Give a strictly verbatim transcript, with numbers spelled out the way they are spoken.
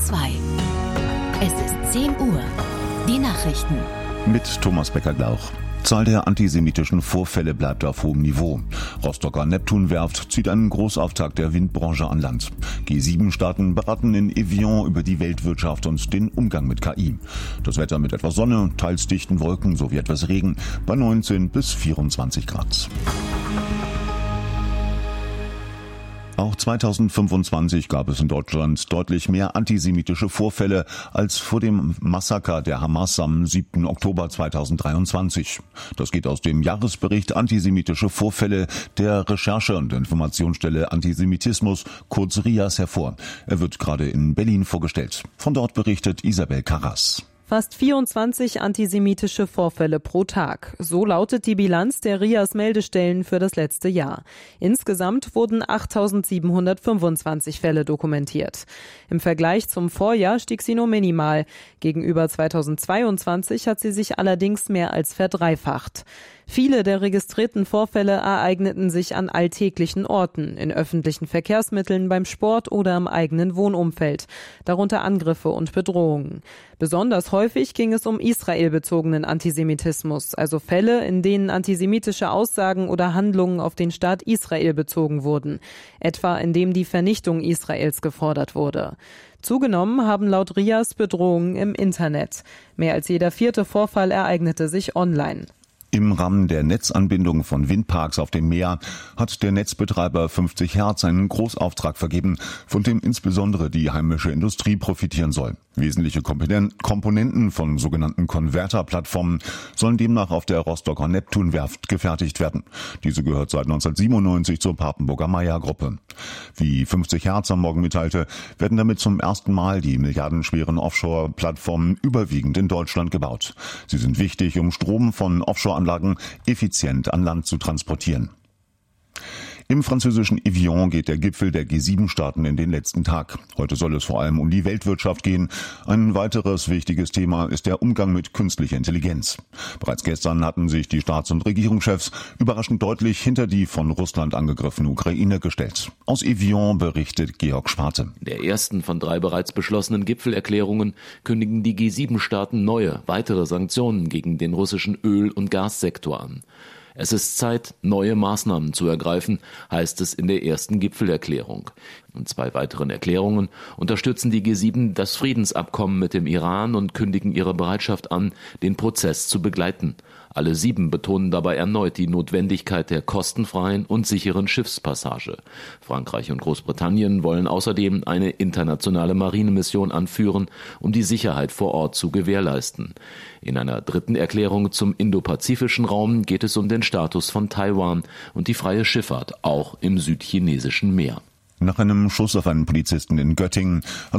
zwei. Es ist zehn Uhr. Die Nachrichten. Mit Thomas Becker-Glauch. Zahl der antisemitischen Vorfälle bleibt auf hohem Niveau. Rostocker Neptunwerft zieht einen Großauftakt der Windbranche an Land. G sieben Staaten beraten in Evian über die Weltwirtschaft und den Umgang mit K I. Das Wetter mit etwas Sonne, teils dichten Wolken sowie etwas Regen bei neunzehn bis vierundzwanzig Grad. Auch zweitausendfünfundzwanzig gab es in Deutschland deutlich mehr antisemitische Vorfälle als vor dem Massaker der Hamas am siebten Oktober zweitausenddreiundzwanzig. Das geht aus dem Jahresbericht Antisemitische Vorfälle der Recherche- und Informationsstelle Antisemitismus, kurz R I A S, hervor. Er wird gerade in Berlin vorgestellt. Von dort berichtet Isabel Karras. Fast vierundzwanzig antisemitische Vorfälle pro Tag. So lautet die Bilanz der R I A S-Meldestellen für das letzte Jahr. Insgesamt wurden achttausendsiebenhundertfünfundzwanzig Fälle dokumentiert. Im Vergleich zum Vorjahr stieg sie nur minimal. Gegenüber zweitausendzweiundzwanzig hat sie sich allerdings mehr als verdreifacht. Viele der registrierten Vorfälle ereigneten sich an alltäglichen Orten, in öffentlichen Verkehrsmitteln, beim Sport oder im eigenen Wohnumfeld, darunter Angriffe und Bedrohungen. Besonders häufig ging es um israelbezogenen Antisemitismus, also Fälle, in denen antisemitische Aussagen oder Handlungen auf den Staat Israel bezogen wurden, etwa indem die Vernichtung Israels gefordert wurde. Zugenommen haben laut R I A S Bedrohungen im Internet. Mehr als jeder vierte Vorfall ereignete sich online. Im Rahmen der Netzanbindung von Windparks auf dem Meer hat der Netzbetreiber fünfzig Hertz einen Großauftrag vergeben, von dem insbesondere die heimische Industrie profitieren soll. Wesentliche Komponenten von sogenannten Konverterplattformen sollen demnach auf der Rostocker Neptunwerft gefertigt werden. Diese gehört seit neunzehnhundertsiebenundneunzig zur Papenburger Meyer-Gruppe. Wie fünfzig Hertz am Morgen mitteilte, werden damit zum ersten Mal die milliardenschweren Offshore-Plattformen überwiegend in Deutschland gebaut. Sie sind wichtig, um Strom von Offshore-Anlagen effizient an Land zu transportieren. Im französischen Evian geht der Gipfel der G sieben Staaten in den letzten Tag. Heute soll es vor allem um die Weltwirtschaft gehen. Ein weiteres wichtiges Thema ist der Umgang mit künstlicher Intelligenz. Bereits gestern hatten sich die Staats- und Regierungschefs überraschend deutlich hinter die von Russland angegriffene Ukraine gestellt. Aus Evian berichtet Georg Schwarte. In der ersten von drei bereits beschlossenen Gipfelerklärungen kündigen die G sieben Staaten neue, weitere Sanktionen gegen den russischen Öl- und Gassektor an. Es ist Zeit, neue Maßnahmen zu ergreifen, heißt es in der ersten Gipfelerklärung. In zwei weiteren Erklärungen unterstützen die G sieben das Friedensabkommen mit dem Iran und kündigen ihre Bereitschaft an, den Prozess zu begleiten. Alle sieben betonen dabei erneut die Notwendigkeit der kostenfreien und sicheren Schiffspassage. Frankreich und Großbritannien wollen außerdem eine internationale Marinemission anführen, um die Sicherheit vor Ort zu gewährleisten. In einer dritten Erklärung zum indopazifischen Raum geht es um den Status von Taiwan und die freie Schifffahrt, auch im südchinesischen Meer. Nach einem Schuss auf einen Polizisten in Göttingen